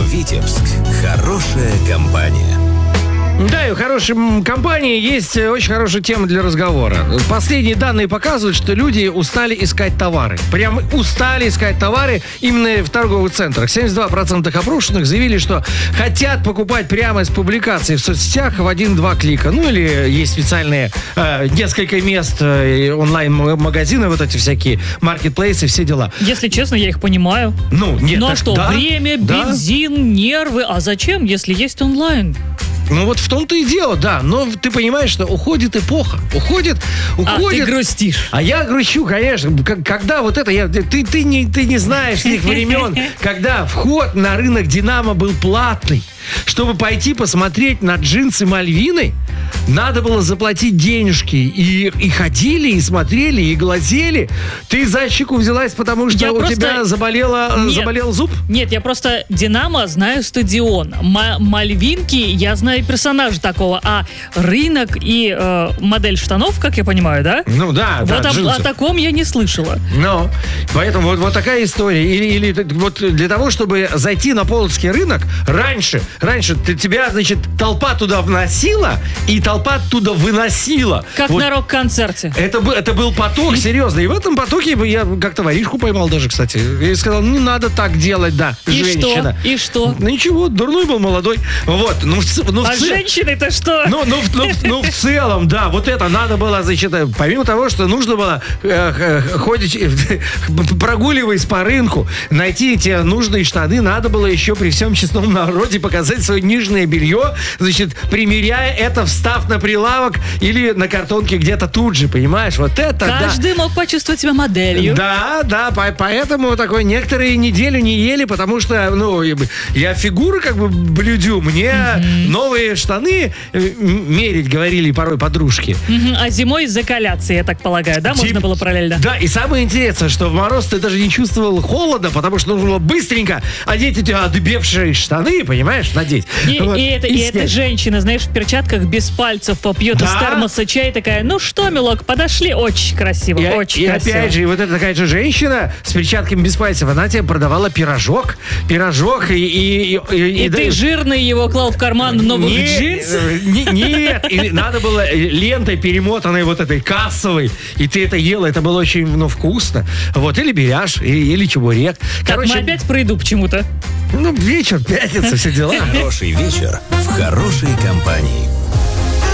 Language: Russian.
Витебск. Хорошая компания. Да, и у хорошей компании есть очень хорошая тема для разговора. Последние данные показывают, что люди устали искать товары. Прям устали искать товары именно в торговых центрах. 72% опрошенных заявили, что хотят покупать прямо из публикаций в соцсетях в 1-2 клика. Ну, или есть специальные несколько мест, онлайн-магазины, вот эти всякие маркетплейсы, все дела. Если честно, я их понимаю. Ну, нет, ну а так, что, да, время, бензин, нервы. А зачем, если есть онлайн? Ну вот в том-то и дело, да. Но ты понимаешь, что уходит эпоха. Уходит. А ты грустишь. А я грущу, конечно. Когда вот это... Ты не знаешь тех времен, когда вход на рынок «Динамо» был платный. Чтобы пойти посмотреть на джинсы Мальвины, надо было заплатить денежки. И ходили, и смотрели, и глазели. Ты за щеку взялась, потому что тебя заболел зуб? Нет, я просто «Динамо» знаю стадион. Мальвинки я знаю персонажа такого. А рынок и модель штанов, как я понимаю, да? Ну да, вот джинсы. О таком я не слышала. Ну, поэтому вот такая история. Или вот для того, чтобы зайти на Полоцкий рынок, раньше тебя, значит, толпа туда вносила, и толпа оттуда выносила. Как вот. На рок-концерте. Это был поток, серьезно. И в этом потоке я как-то воришку поймал даже, кстати. И сказал, не надо так делать, да, и женщина. И что? Ну ничего, дурной был, молодой. Вот. Женщины-то что? Ну, в целом, да, вот это надо было, значит, помимо того, что нужно было ходить, прогуливаясь по рынку, найти эти нужные штаны, надо было еще при всем честном народе показать свое нижнее белье, значит, примеряя это, встав на прилавок или на картонке где-то тут же, понимаешь? Вот это, Каждый мог почувствовать себя моделью. Да, поэтому такой некоторые неделю не ели, потому что, ну, я фигуры как бы блюдю, мне новые штаны мерить, говорили порой подружки. А зимой закаляться, я так полагаю, да? Можно было параллельно? Да, и самое интересное, что в мороз ты даже не чувствовал холода, потому что нужно было быстренько одеть эти отбевшие штаны, понимаешь, надеть. И эта женщина, знаешь, в перчатках без пальцев пьет из термоса чай, такая, ну что, милок, подошли, очень красиво, очень и красиво. Опять же, вот эта такая же женщина с перчатками без пальцев, она тебе продавала пирожок, и ты жирный его клал в карман новых джинсов? Нет, и надо было лентой перемотанной вот этой кассовой, и ты это ела, это было очень, вкусно. Вот, или беляш, или чебурек. Так, мы опять про еду почему-то. Вечер, пятница, все дела. Хороший вечер в хорошей компании.